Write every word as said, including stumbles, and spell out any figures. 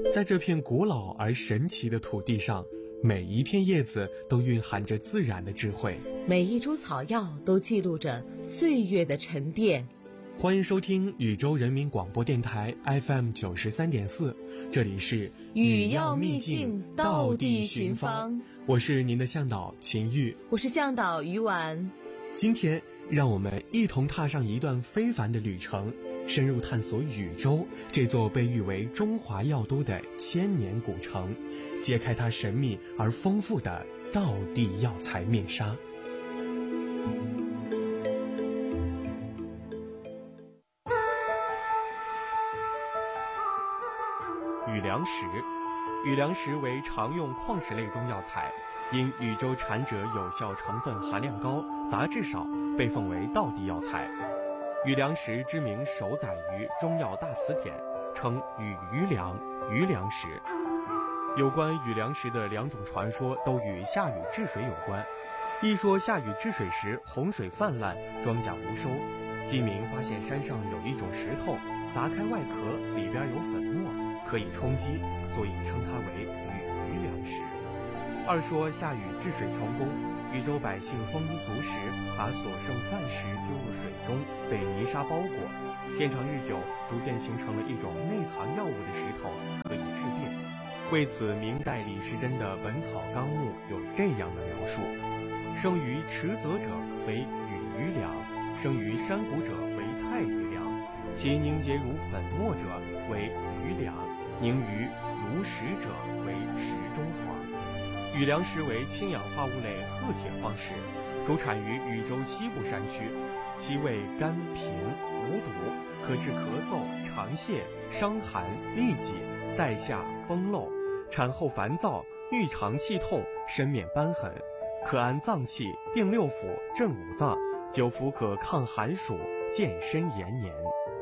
在这片古老而神奇的土地上，每一片叶子都蕴含着自然的智慧， 每一株草药都记录着岁月的沉淀。 欢迎收听禹州人民广播电台 F M 九十三点四，这里是禹药秘境，道地寻芳。 我是您的向导秦玉， 我是向导于婉。 今天让我们一同踏上一段非凡的旅程，深入探索禹州这座被誉为中华药都的千年古城，揭开它神秘而丰富的道地药材面纱。禹良石，禹良石为常用矿石类中药材，因禹州产者有效成分含量高，杂质少，被奉为道地药材。禹良石之名首载于中药大辞典，称禹余良、余良石。有关禹良石的两种传说都与下禹治水有关。一说下禹治水时洪水泛滥，庄稼无收，饥民发现山上有一种石头，砸开外壳，里边有粉末，可以充饥，所以称它为禹余良石。二说下禹治水成功，禹州百姓丰衣足食，把所剩饭食丢入水中，被泥沙包裹，天长日久，逐渐形成了一种内藏药物的石头，可以治病。为此，明代李时珍的《本草纲目》有这样的描述：生于池泽者为禹余良，生于山谷者为太余良，其凝结如粉末者为余良，凝于如石者为石中黄。禹良石为氢氧化物类褐铁矿石，主产于禹州西部山区，其味甘平无毒，可治咳嗽、肠泻、伤寒、痢疾、带下、崩漏，产后烦躁、郁肠气痛、身面瘢痕，可安脏气、定六腑、镇五脏，久服可抗寒暑、健身延年。